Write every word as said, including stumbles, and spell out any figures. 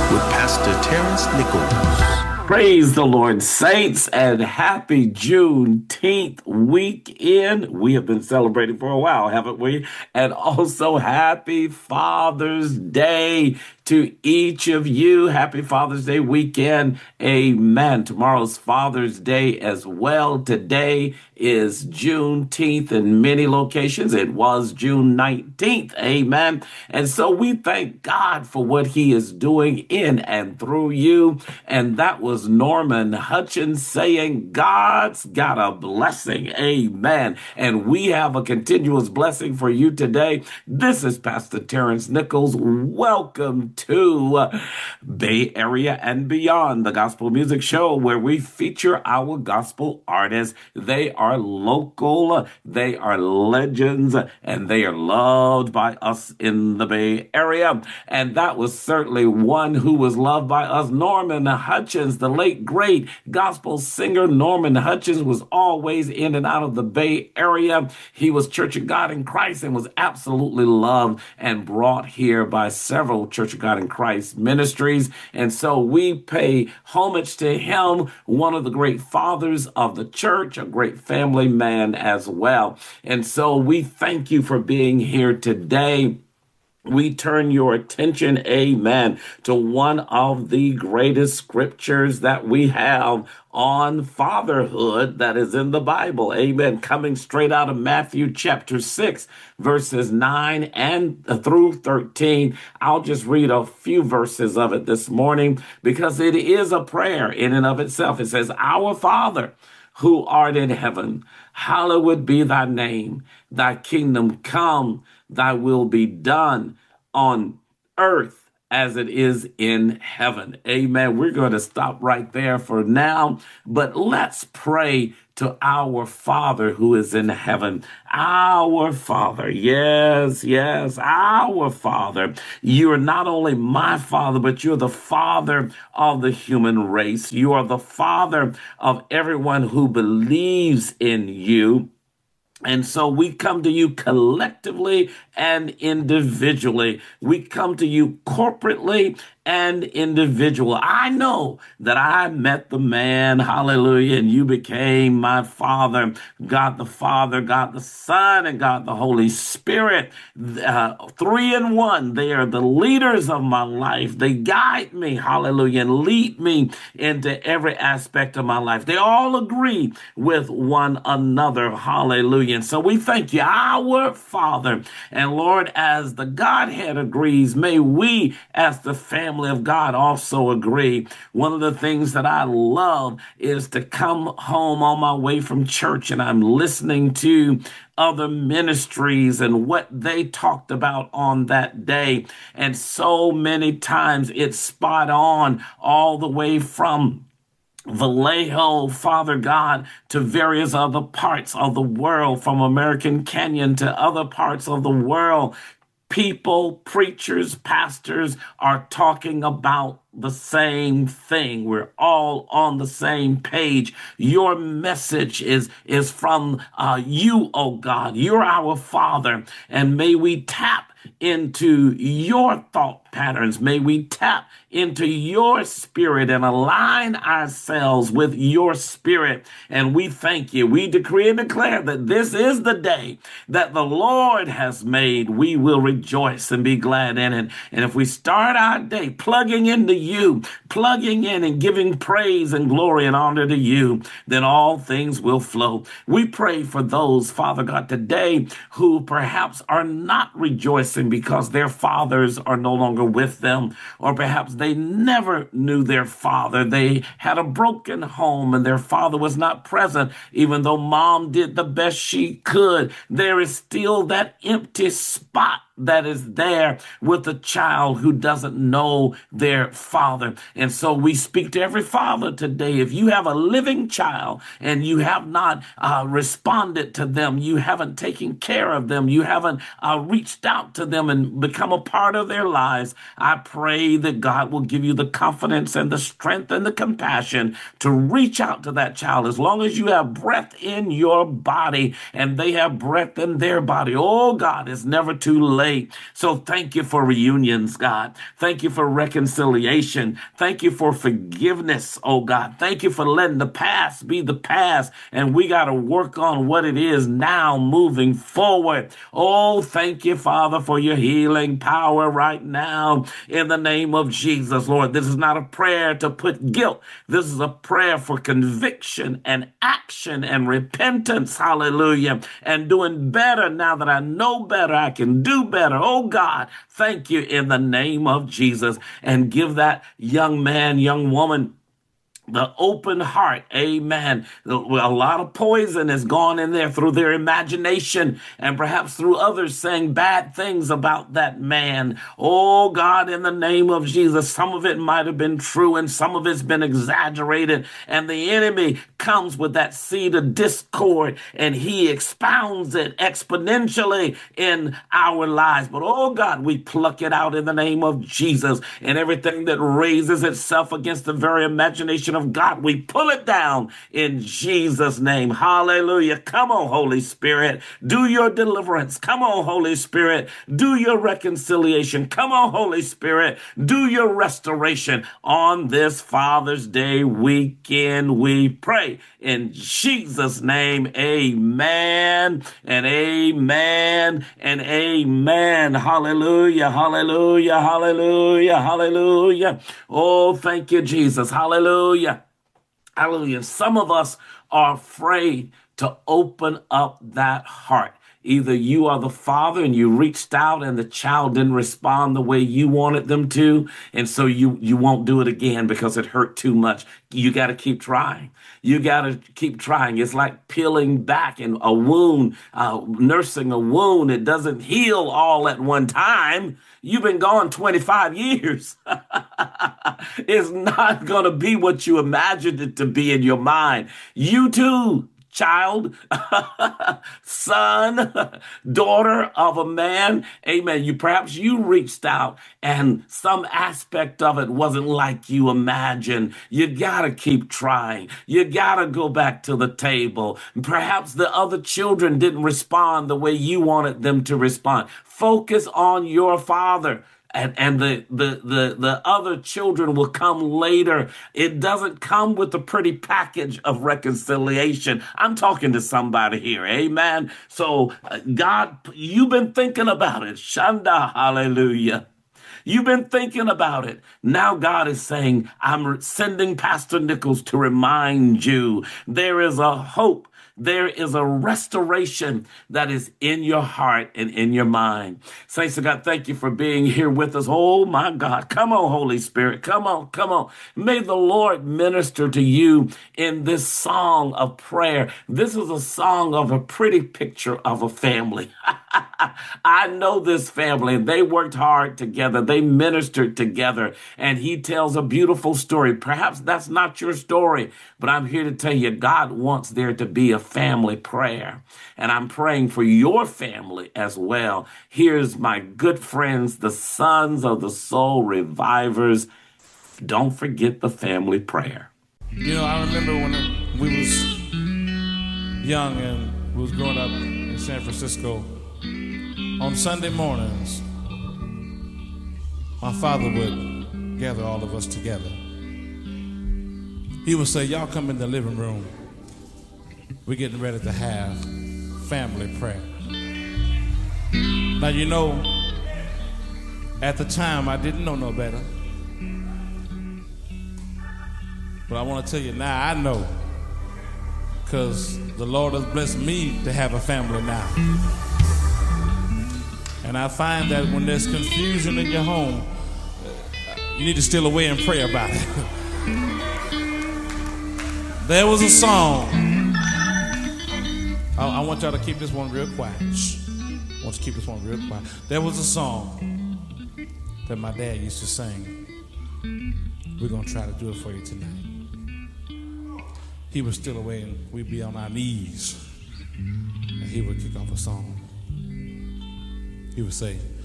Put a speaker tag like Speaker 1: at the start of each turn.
Speaker 1: with Pastor Terrence Nichols.
Speaker 2: Praise the Lord, saints, and happy Juneteenth weekend. We have been celebrating for a while, haven't we? And also happy Father's Day to each of you. Happy Father's Day weekend. Amen. Tomorrow's Father's Day as well. Today is Juneteenth in many locations. It was June nineteenth. Amen. And so we thank God for what he is doing in and through you. And that was Norman Hutchins saying, God's got a blessing. Amen. And we have a continuous blessing for you today. This is Pastor Terrence Nichols. Welcome to Bay Area and Beyond, the gospel music show where we feature our gospel artists. They are local, they are legends, and they are loved by us in the Bay Area. And that was certainly one who was loved by us, Norman Hutchins, the late great gospel singer. Norman Hutchins was always in and out of the Bay Area. He was Church of God in Christ and was absolutely loved and brought here by several Church of God in Christ ministries. And so we pay homage to him, one of the great fathers of the church, a great family man as well. And so we thank you for being here today. We turn your attention, amen, to one of the greatest scriptures that we have on fatherhood that is in the Bible. Amen. Coming straight out of Matthew chapter six, verses nine and through thirteen. I'll just read a few verses of it this morning because it is a prayer in and of itself. It says, Our Father, who art in heaven, hallowed be thy name. Thy kingdom come, thy will be done on earth as it is in heaven. Amen. We're going to stop right there for now, but let's pray to our Father who is in heaven. Our Father. Yes, yes, our Father. You are not only my Father, but you're the Father of the human race. You are the Father of everyone who believes in you. And so we come to you collectively and individually. We come to you corporately and individual. I know that I met the man, hallelujah, and you became my Father, God the Father, God the Son, and God the Holy Spirit. Uh, three in one. They are the leaders of my life. They guide me, hallelujah, and lead me into every aspect of my life. They all agree with one another, hallelujah. And so we thank you, our Father. And Lord, as the Godhead agrees, may we as the family of God also agree. One of the things that I love is to come home on my way from church and I'm listening to other ministries and what they talked about on that day. And so many times it's spot on all the way from Vallejo, Father God, to various other parts of the world, from American Canyon to other parts of the world. People, preachers, pastors are talking about the same thing. We're all on the same page. Your message is, is from uh, you, oh God. You're our Father. And may we tap into your thought patterns. May we tap into your spirit and align ourselves with your spirit. And we thank you. We decree and declare that this is the day that the Lord has made. We will rejoice and be glad in it. And if we start our day plugging into you, plugging in and giving praise and glory and honor to you, then all things will flow. We pray for those, Father God, today who perhaps are not rejoicing because their fathers are no longer with them, or perhaps they never knew their father. They had a broken home and their father was not present, even though mom did the best she could. There is still that empty spot that is there with a child who doesn't know their father. And so we speak to every father today. If you have a living child and you have not uh, responded to them, you haven't taken care of them, you haven't uh, reached out to them and become a part of their lives, I pray that God will give you the confidence and the strength and the compassion to reach out to that child. As long as you have breath in your body and they have breath in their body, oh God, it's never too late late. So thank you for reunions, God. Thank you for reconciliation. Thank you for forgiveness, oh God. Thank you for letting the past be the past. And we got to work on what it is now moving forward. Oh, thank you, Father, for your healing power right now in the name of Jesus, Lord. This is not a prayer to put guilt. This is a prayer for conviction and action and repentance. Hallelujah. And doing better now that I know better, I can do better. Oh God, thank you in the name of Jesus. And give that young man, young woman, the open heart. Amen. A lot of poison has gone in there through their imagination and perhaps through others saying bad things about that man. Oh God, in the name of Jesus, some of it might have been true and some of it's been exaggerated. And the enemy comes with that seed of discord and he expounds it exponentially in our lives. But oh God, we pluck it out in the name of Jesus, and everything that raises itself against the very imagination of God, we pull it down in Jesus' name. Hallelujah. Come on, Holy Spirit. Do your deliverance. Come on, Holy Spirit. Do your reconciliation. Come on, Holy Spirit. Do your restoration on this Father's Day weekend. We pray in Jesus' name. Amen and amen and amen. Hallelujah. Hallelujah. Hallelujah. Hallelujah. Oh, thank you, Jesus. Hallelujah. Hallelujah. Some of us are afraid to open up that heart. Either you are the father and you reached out and the child didn't respond the way you wanted them to. And so you, you won't do it again because it hurt too much. You got to keep trying. You got to keep trying. It's like peeling back in a wound, uh, nursing a wound. It doesn't heal all at one time. You've been gone twenty-five years. It's not going to be what you imagined it to be in your mind. You too, child, son, daughter of a man. Amen. You perhaps you reached out and some aspect of it wasn't like you imagined. You got to keep trying. You got to go back to the table. Perhaps the other children didn't respond the way you wanted them to respond. Focus on your father. And, and the, the, the, the other children will come later. It doesn't come with the pretty package of reconciliation. I'm talking to somebody here. Amen. So uh, God, you've been thinking about it. Shanda, hallelujah. You've been thinking about it. Now God is saying, I'm sending Pastor Nichols to remind you there is a hope. There is a restoration that is in your heart and in your mind. Saints of God, thank you for being here with us. Oh, my God. Come on, Holy Spirit. Come on, come on. May the Lord minister to you in this song of prayer. This is a song of a pretty picture of a family. I know this family. They worked hard together. They ministered together. And he tells a beautiful story. Perhaps that's not your story, but I'm here to tell you God wants there to be a family prayer. And I'm praying for your family as well. Here's my good friends, the Sons of the Soul Revivers. Don't forget the family prayer.
Speaker 3: You know, I remember when we was young and we was growing up in San Francisco. On Sunday mornings, my father would gather all of us together. He would say, y'all come in the living room. We're getting ready to have family prayer. Now, you know, at the time, I didn't know no better. But I want to tell you now, I know. Because the Lord has blessed me to have a family now. And I find that when there's confusion in your home, you need to steal away and pray about it. There was a song. I, I want y'all to keep this one real quiet. Shh. I want you to keep this one real quiet. There was a song that my dad used to sing. We're going to try to do it for you tonight. He would steal away and we'd be on our knees. And he would kick off a song. He would say,